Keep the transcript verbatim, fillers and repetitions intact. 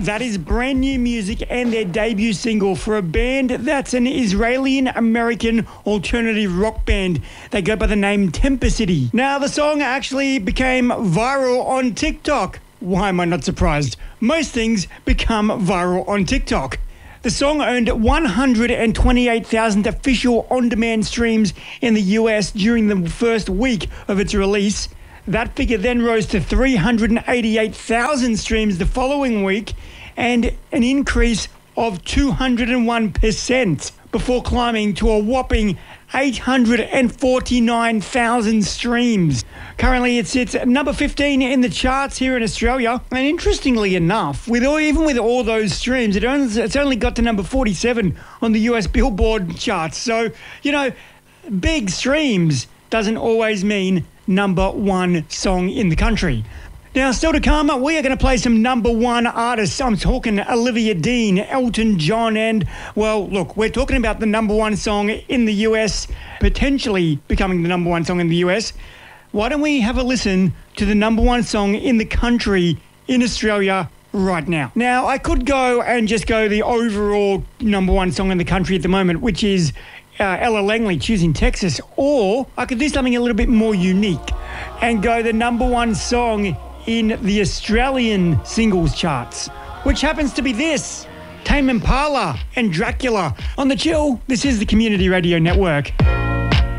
That is brand new music and their debut single for a band that's an Israeli-American alternative rock band. They go by the name Tempacity. Now, the song actually became viral on TikTok. Why am I not surprised? Most things become viral on TikTok. The song earned one hundred twenty-eight thousand official on-demand streams in the U S during the first week of its release. That figure then rose to three hundred eighty-eight thousand streams the following week and an increase of two hundred one percent before climbing to a whopping eight hundred forty-nine thousand streams. Currently, it sits at number fifteen in the charts here in Australia. And interestingly enough, with all, even with all those streams, it only, it's only got to number forty-seven on the U S Billboard charts. So, you know, big streams doesn't always mean number one song in the country. Now, still to come, we are going to play some number one artists. I'm talking Olivia Dean, Elton John, and, well, look, we're talking about the number one song in the U S, potentially becoming the number one song in the U S. Why don't we have a listen to the number one song in the country in Australia right now? Now, I could go and just go the overall number one song in the country at the moment, which is uh, Ella Langley, Choosing Texas, or I could do something a little bit more unique and go the number one song in the Australian singles charts, which happens to be this, Tame Impala and Dracula. On The Chill, this is the Community Radio Network.